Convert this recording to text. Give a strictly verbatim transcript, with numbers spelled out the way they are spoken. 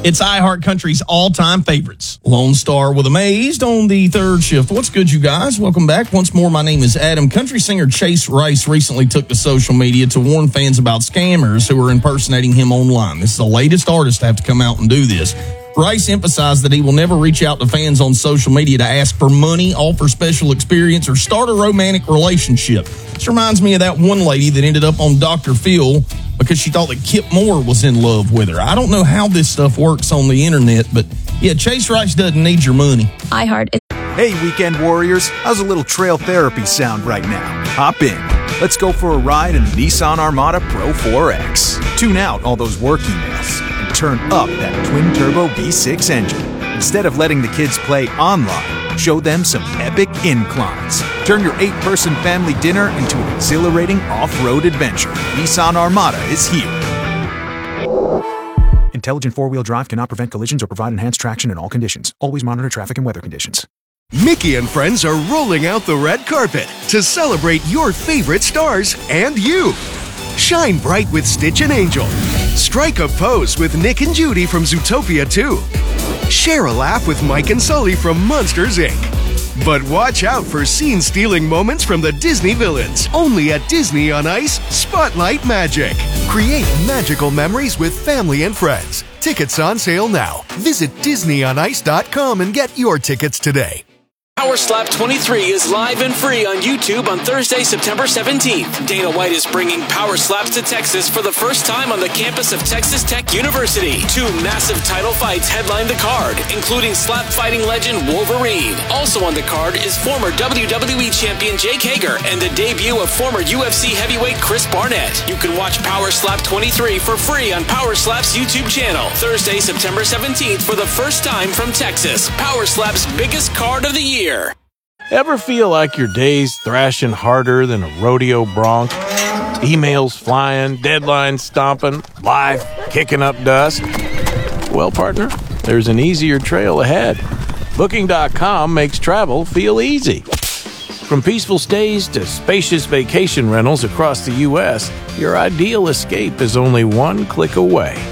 It's iHeartCountry's all-time favorites. Lone Star with Amazed on the third shift. What's good, you guys? Welcome back. Once more, my name is Adam. Country singer Chase Rice recently took to social media to warn fans about scammers who are impersonating him online. This is the latest artist to have to come out and do this. Rice emphasized that he will never reach out to fans on social media to ask for money, offer special experience, or start a romantic relationship. This reminds me of that one lady that ended up on Doctor Phil because she thought that Kip Moore was in love with her. I don't know how this stuff works on the internet, but yeah, Chase Rice doesn't need your money. iHeart. Hey, weekend warriors, how's a little trail therapy sound right now? Hop in. Let's go for a ride in the Nissan Armada Pro four X. Tune out all those work emails and turn up that twin-turbo V six engine. Instead of letting the kids play online, show them some epic inclines. Turn your eight-person family dinner into an exhilarating off-road adventure. Nissan Armada is here. Intelligent four-wheel drive cannot prevent collisions or provide enhanced traction in all conditions. Always monitor traffic and weather conditions. Mickey and friends are rolling out the red carpet to celebrate your favorite stars and you. Shine bright with Stitch and Angel. Strike a pose with Nick and Judy from Zootopia two. Share a laugh with Mike and Sully from Monsters, Incorporated. But watch out for scene-stealing moments from the Disney villains. Only at Disney on Ice Spotlight Magic. Create magical memories with family and friends. Tickets on sale now. Visit Disney on Ice dot com and get your tickets today. Power Slap twenty-three is live and free on YouTube on Thursday, September seventeenth. Dana White is bringing Power Slaps to Texas for the first time on the campus of Texas Tech University. Two massive title fights headline the card, including slap fighting legend Wolverine. Also on the card is former W W E champion Jake Hager and the debut of former U F C heavyweight Chris Barnett. You can watch Power Slap twenty-three for free on Power Slap's YouTube channel. Thursday, September seventeenth for the first time from Texas. Power Slap's biggest card of the year. Ever feel like your day's thrashing harder than a rodeo bronc? Emails flying, deadlines stomping, life kicking up dust? Well, partner, there's an easier trail ahead. Booking dot com makes travel feel easy. From peaceful stays to spacious vacation rentals across the U S, your ideal escape is only one click away.